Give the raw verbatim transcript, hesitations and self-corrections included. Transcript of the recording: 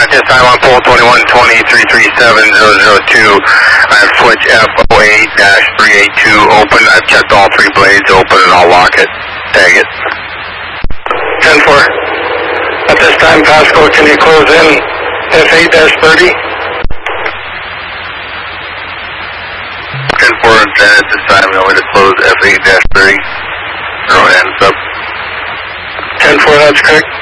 at this time on pole twenty-one twenty, three three seven zero zero two. I have switch F zero eight dash three eight two open. I've checked all three blades open and I'll lock it. Tag it. ten four. At this time, Pasco, can you close in F eight dash thirty? ten four, and at this time, you want me to close F eight dash thirty? Zero ends up. ten four, that's correct.